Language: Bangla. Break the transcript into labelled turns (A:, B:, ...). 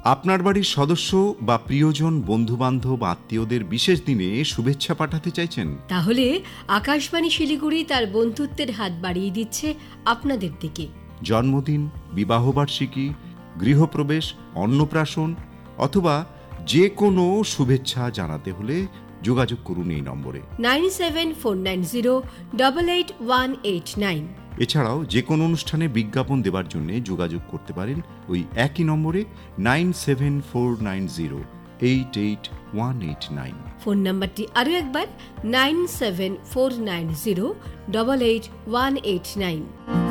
A: আপনার বাড়ির সদস্য বা প্রিয়জন, বন্ধুবান্ধব, আত্মীয়দের বিশেষ দিনে শুভেচ্ছা পাঠাতে চাইছেন?
B: তাহলে আকাশবাণী শিলিগুড়ি তার বন্ধুত্বের হাত বাড়িয়ে দিচ্ছে আপনাদের দিকে।
A: জন্মদিন, বিবাহবার্ষিকী, গৃহপ্রবেশ, অন্নপ্রাশন অথবা যে কোনো শুভেচ্ছা জানাতে হলে যোগাযোগ করুন এই নম্বরে
B: 9749088189।
A: এছাড়াও যে কোনো অনুষ্ঠানে বিজ্ঞাপন দেবার জন্য যোগাযোগ করতে পারেন ওই একই নম্বরে 9749088189।
B: ফোন নাম্বারটি আরও একবার 9749088189।